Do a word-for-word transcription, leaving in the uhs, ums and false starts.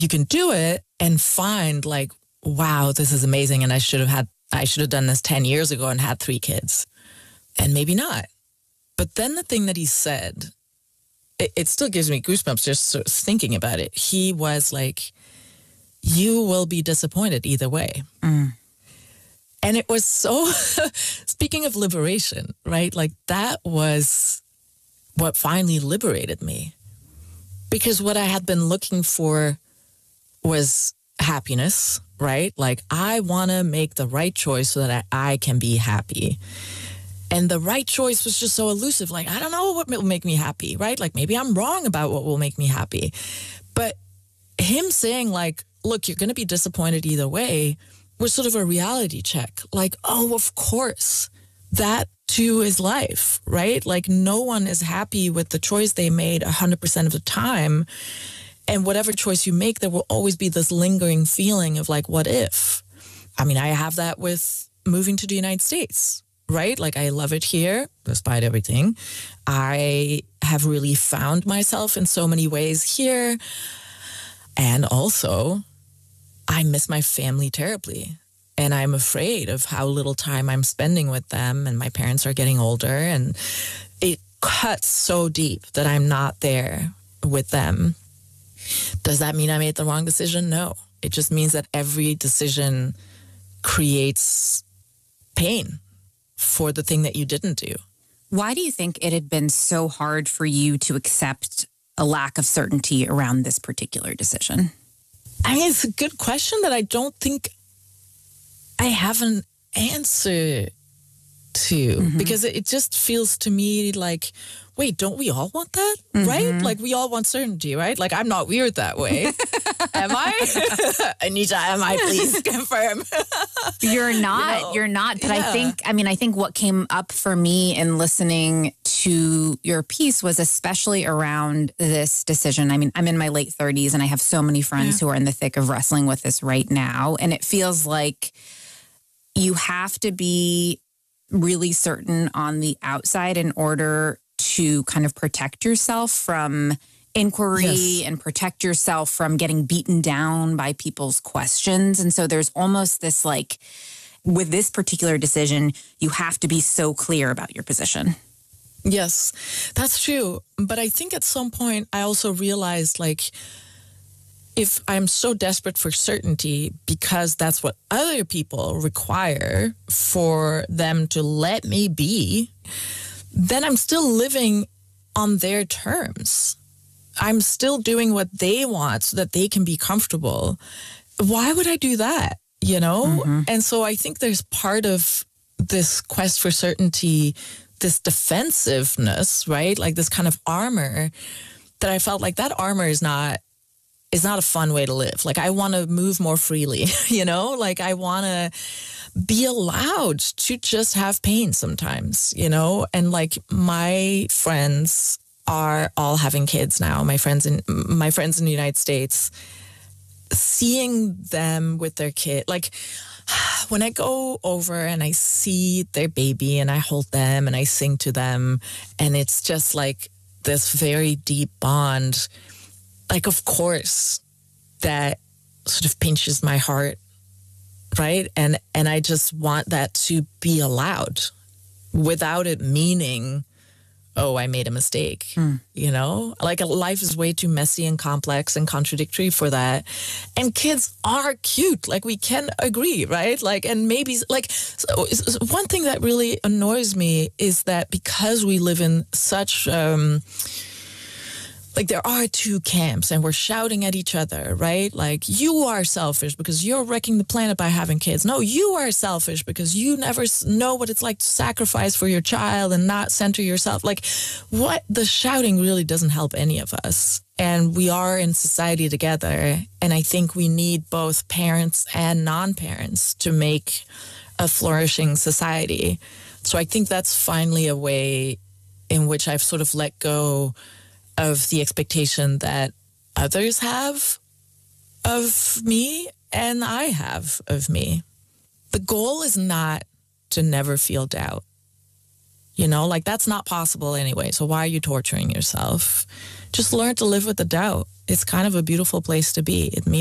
you can do it and find like, wow, this is amazing. And I should have had, I should have done this ten years ago and had three kids. And maybe not. But then the thing that he said, it, it still gives me goosebumps just sort of thinking about it. He was like, you will be disappointed either way. Mm. And it was so, speaking of liberation, right? Like that was what finally liberated me. Because what I had been looking for was happiness, right? Like I want to make the right choice so that I, I can be happy. And the right choice was just so elusive. Like, I don't know what will make me happy, right? Like maybe I'm wrong about what will make me happy. But him saying like, look, you're going to be disappointed either way was sort of a reality check. Like, oh, of course, that too is life, right? Like no one is happy with the choice they made one hundred percent of the time. And whatever choice you make, there will always be this lingering feeling of like, what if? I mean, I have that with moving to the United States, right? Like I love it here, despite everything. I have really found myself in so many ways here. And also, I miss my family terribly. And I'm afraid of how little time I'm spending with them. And my parents are getting older. And it cuts so deep that I'm not there with them. Does that mean I made the wrong decision? No. It just means that every decision creates pain for the thing that you didn't do. Why do you think it had been so hard for you to accept a lack of certainty around this particular decision? I mean, it's a good question that I don't think I have an answer to, mm-hmm. because it just feels to me like, wait, don't we all want that, mm-hmm. right? Like we all want certainty, right? Like I'm not weird that way. Am I? Anita, am I? Please confirm. You're not, you know, you're not. But yeah. I think, I mean, I think what came up for me in listening to your piece was especially around this decision. I mean, I'm in my late thirties and I have so many friends yeah. who are in the thick of wrestling with this right now. And it feels like you have to be really certain on the outside in order to kind of protect yourself from inquiry yes. and protect yourself from getting beaten down by people's questions. And so there's almost this like, with this particular decision, you have to be so clear about your position. Yes, that's true. But I think at some point I also realized like, if I'm so desperate for certainty because that's what other people require for them to let me be, then I'm still living on their terms. I'm still doing what they want so that they can be comfortable. Why would I do that? You know? Mm-hmm. And so I think there's part of this quest for certainty, this defensiveness, right? Like this kind of armor that I felt like that armor is not is not a fun way to live. Like I want to move more freely, you know? Like I want to be allowed to just have pain sometimes, you know? And like my friends are all having kids now. My friends in my friends in the United States, seeing them with their kid, like when I go over and I see their baby and I hold them and I sing to them, and it's just like this very deep bond. Like, of course, that sort of pinches my heart, right? And and I just want that to be allowed without it meaning, oh, I made a mistake, hmm. you know? Like, life is way too messy and complex and contradictory for that. And kids are cute. Like, we can agree, right? Like, and maybe, like, so one thing that really annoys me is that because we live in such... Um, Like there are two camps and we're shouting at each other, right? Like you are selfish because you're wrecking the planet by having kids. No, you are selfish because you never know what it's like to sacrifice for your child and not center yourself. Like what the shouting really doesn't help any of us. And we are in society together. And I think we need both parents and non-parents to make a flourishing society. So I think that's finally a way in which I've sort of let go of the expectation that others have of me and I have of me. The goal is not to never feel doubt. You know, like that's not possible anyway. So why are you torturing yourself? just learn to live with the doubt. It's kind of a beautiful place to be. It